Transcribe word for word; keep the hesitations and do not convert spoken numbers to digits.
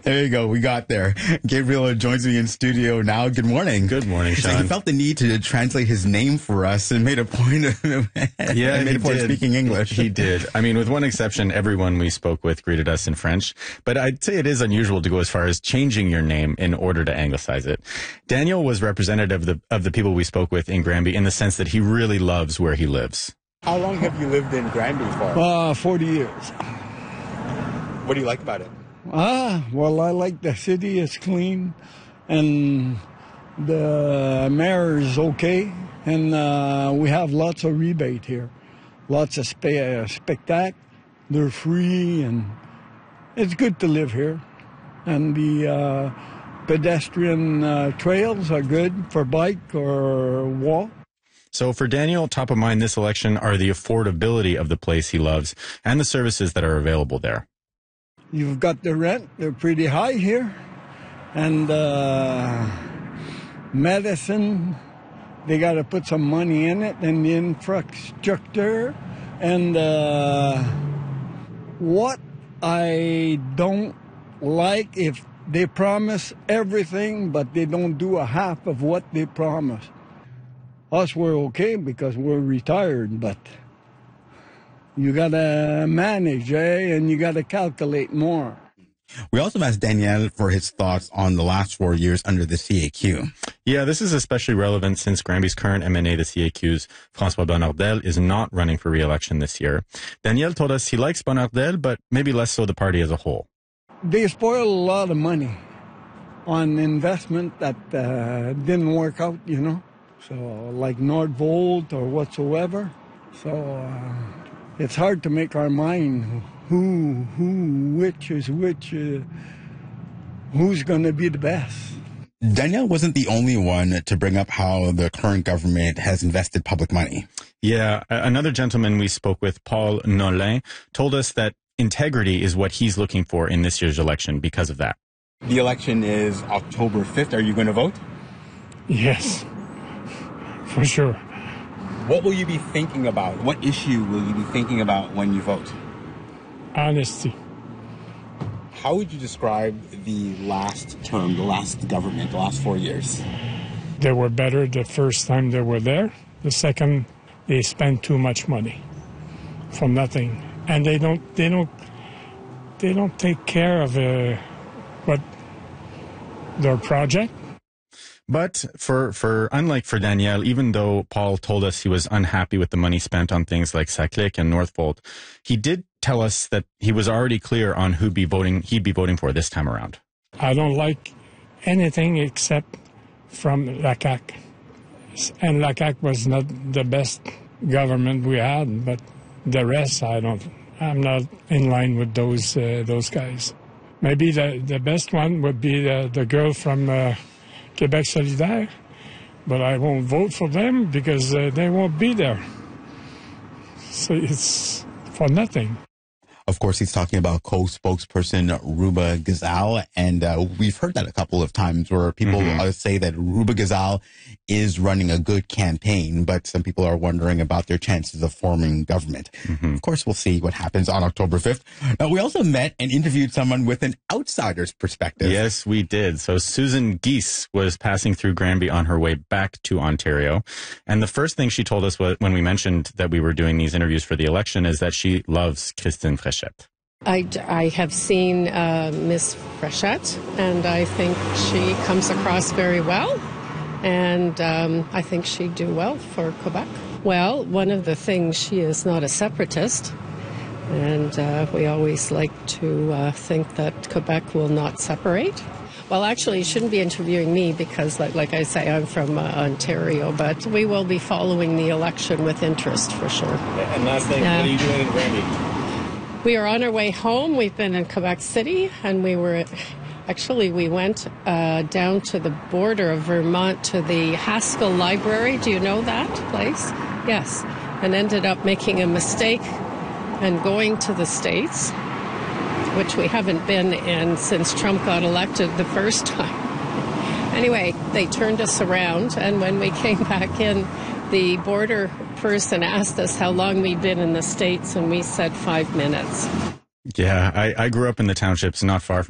There you go. We got there. Gabriel joins me in studio now. Good morning. Good morning, Sean. So he felt the need to translate his name for us and made a point of yeah, made a point of speaking English. He did. I mean, with one exception, everyone we spoke with greeted us in French. But I'd say it is unusual to go as far as changing your name in order to anglicize it. Daniel was representative of the, of the people we spoke with in Granby in the sense that he really loves where he lives. How long have you lived in Granby for? Uh, forty years. What do you like about it? Ah, well, I like the city. It's clean, and the mayor is okay, and uh, we have lots of rebate here, lots of spe- uh, spectacle. They're free, and it's good to live here. And the uh, pedestrian uh, trails are good for bike or walk. So for Daniel, top of mind this election are the affordability of the place he loves and the services that are available there. You've got the rent, they're pretty high here. And uh, medicine, they got to put some money in it, and the infrastructure. And uh, what I don't like, if they promise everything, but they don't do a half of what they promise. Us, we're okay because we're retired, but you got to manage, eh? And you got to calculate more. We also asked Daniel for his thoughts on the last four years under the C A Q. Yeah, this is especially relevant since Granby's current M N A, the C A Q's François Bonnardel, is not running for re-election this year. Daniel told us he likes Bonnardel, but maybe less so the party as a whole. They spoiled a lot of money on investment that uh, didn't work out, you know. So, like Nordvolt or whatsoever. So, uh, it's hard to make our mind who, who, which is which, uh, who's going to be the best. Daniel wasn't the only one to bring up how the current government has invested public money. Yeah, another gentleman we spoke with, Paul Nolin, told us that integrity is what he's looking for in this year's election because of that. The election is October fifth. Are you going to vote? Yes, for sure. What will you be thinking about? What issue will you be thinking about when you vote? Honesty. How would you describe the last term, the last government, the last four years? They were better the first time they were there. The second, they spent too much money for nothing, and they don't. They don't. They don't take care of uh, what their project. But for, for unlike for Daniel, even though Paul told us he was unhappy with the money spent on things like Saclic and Northvolt, he did tell us that he was already clear on who'd be voting, he'd be voting for this time around. I don't like anything except from La C A Q. And La C A Q was not the best government we had, but the rest, I don't, I'm not in line with those uh, those guys. Maybe the, the best one would be the, the girl from uh, Québec Solidaire, but I won't vote for them because uh, they won't be there. So it's for nothing. Of course, he's talking about co-spokesperson Rouba Ghezzal, and uh, we've heard that a couple of times where people mm-hmm. uh, say that Rouba Ghezzal is running a good campaign, but some people are wondering about their chances of forming government. Mm-hmm. Of course, we'll see what happens on October fifth. Now, we also met and interviewed someone with an outsider's perspective. Yes, we did. So Susan Geese was passing through Granby on her way back to Ontario, and the first thing she told us was, when we mentioned that we were doing these interviews for the election, is that she loves Christine Fréchette. I, I have seen uh, Miss Fréchette, and I think she comes across very well, and um, I think she'd do well for Quebec. Well, one of the things, she is not a separatist, and uh, we always like to uh, think that Quebec will not separate. Well, actually, you shouldn't be interviewing me because, like, like I say, I'm from uh, Ontario, but we will be following the election with interest for sure. And last thing, uh, what are you doing in Granby? We are on our way home. We've been in Quebec City, and we were, actually, we went uh, down to the border of Vermont to the Haskell Library. Do you know that place? Yes. And ended up making a mistake and going to the States, which we haven't been in since Trump got elected the first time. Anyway, they turned us around, and when we came back in, the border person asked us how long we'd been in the States, and we said five minutes. Yeah, I, I grew up in the townships not far from